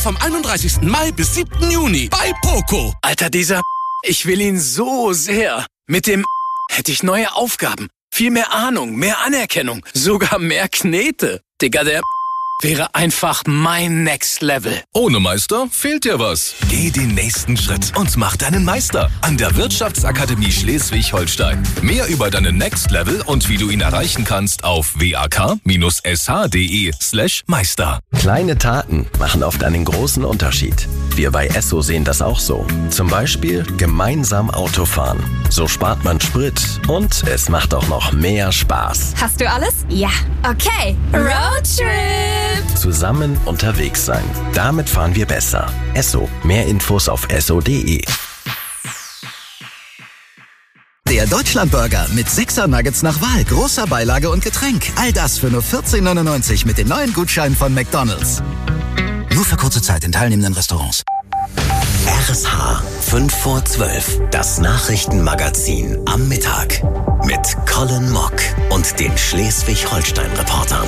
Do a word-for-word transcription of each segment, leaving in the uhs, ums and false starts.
Vom einunddreißigsten Mai bis siebten Juni bei Poco. Alter, dieser... Ich will ihn so sehr. Mit dem... hätte ich neue Aufgaben. Viel mehr Ahnung, mehr Anerkennung, sogar mehr Knete. Digga, der... wäre einfach mein Next Level. Ohne Meister fehlt dir was. Geh den nächsten Schritt und mach deinen Meister an der Wirtschaftsakademie Schleswig-Holstein. Mehr über deinen Next Level und wie du ihn erreichen kannst auf wak-sh.de slash Meister. Kleine Taten machen oft einen großen Unterschied. Wir bei Esso sehen das auch so. Zum Beispiel gemeinsam Auto fahren. So spart man Sprit und es macht auch noch mehr Spaß. Hast du alles? Ja. Okay. Roadtrip! Zusammen unterwegs sein. Damit fahren wir besser. Esso. Mehr Infos auf esso punkt de. Der Deutschlandburger mit sechser Nuggets nach Wahl, großer Beilage und Getränk. All das für nur vierzehn neunundneunzig mit den neuen Gutscheinen von McDonald's. Nur für kurze Zeit in teilnehmenden Restaurants. R S H fünf vor zwölf, das Nachrichtenmagazin am Mittag. Mit Colin Mock und den Schleswig-Holstein-Reportern.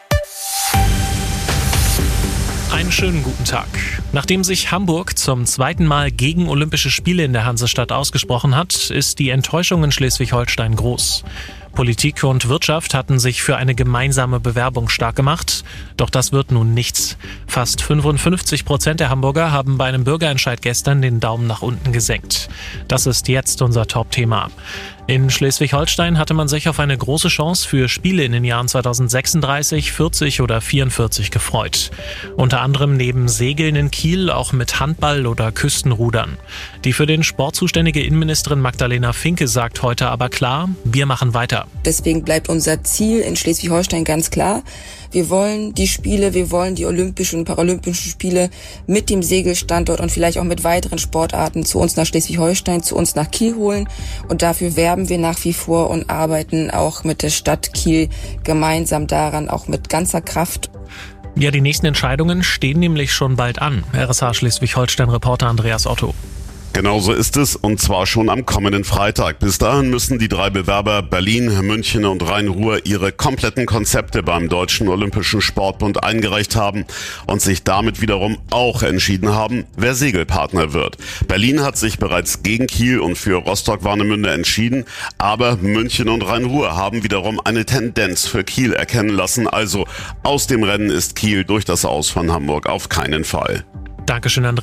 Einen schönen guten Tag. Nachdem sich Hamburg zum zweiten Mal gegen Olympische Spiele in der Hansestadt ausgesprochen hat, ist die Enttäuschung in Schleswig-Holstein groß. Politik und Wirtschaft hatten sich für eine gemeinsame Bewerbung stark gemacht. Doch das wird nun nichts. Fast fünfundfünfzig Prozent der Hamburger haben bei einem Bürgerentscheid gestern den Daumen nach unten gesenkt. Das ist jetzt unser Top-Thema. In Schleswig-Holstein hatte man sich auf eine große Chance für Spiele in den Jahren zweitausendsechsunddreißig, vierzig oder vierundvierzig gefreut. Unter anderem neben Segeln in Kiel auch mit Handball oder Küstenrudern. Die für den Sport zuständige Innenministerin Magdalena Finke sagt heute aber klar, wir machen weiter. Deswegen bleibt unser Ziel in Schleswig-Holstein ganz klar. Wir wollen die Spiele, wir wollen die Olympischen und Paralympischen Spiele mit dem Segelstandort und vielleicht auch mit weiteren Sportarten zu uns nach Schleswig-Holstein, zu uns nach Kiel holen. Und dafür werben wir nach wie vor und arbeiten auch mit der Stadt Kiel gemeinsam daran, auch mit ganzer Kraft. Ja, die nächsten Entscheidungen stehen nämlich schon bald an. R S H Schleswig-Holstein-Reporter Andreas Otto. Genau so ist es, und zwar schon am kommenden Freitag. Bis dahin müssen die drei Bewerber Berlin, München und Rhein-Ruhr ihre kompletten Konzepte beim Deutschen Olympischen Sportbund eingereicht haben und sich damit wiederum auch entschieden haben, wer Segelpartner wird. Berlin hat sich bereits gegen Kiel und für Rostock-Warnemünde entschieden, aber München und Rhein-Ruhr haben wiederum eine Tendenz für Kiel erkennen lassen. Also aus dem Rennen ist Kiel durch das Aus von Hamburg auf keinen Fall. Dankeschön, Andreas.